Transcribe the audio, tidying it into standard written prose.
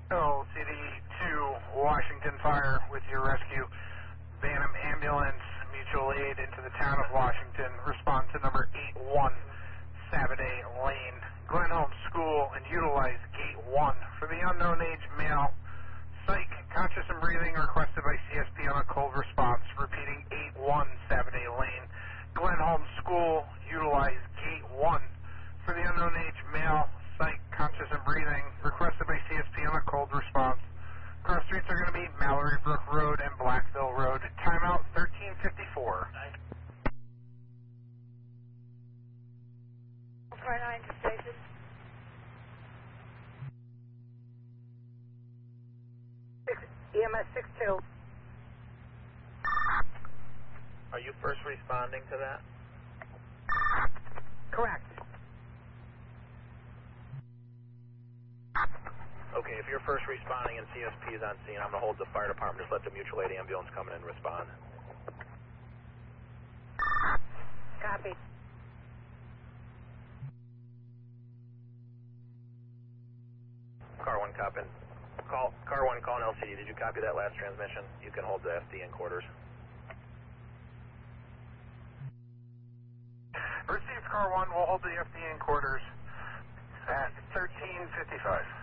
LCD 2, Washington Fire with your rescue. Bantam Ambulance, mutual aid into the town of Washington. Respond to number 81, Saturday Lane, Glenholm School, and utilize gate 1 for the unknown age male. Psych, conscious and breathing, requested by CSP on a cold response. Repeating 81, Saturday Lane, Glenholm School, utilize gate 1 for the unknown age male. Psych, conscious and breathing, requested by CSP on a cold response. Cross streets are going to be Mallory Brook Road and Blackville Road. Timeout 1354. 49 to station. EMS 62. Are you first responding to that? Correct. Okay, if you're first responding and CSP is on scene, I'm going to hold the fire department. Just let the mutual aid ambulance come in and respond. Copy. Car 1 copy. Car 1 calling LCD. Did you copy that last transmission? You can hold the FD in quarters. Received Car 1, we'll hold the FD in quarters at 1355.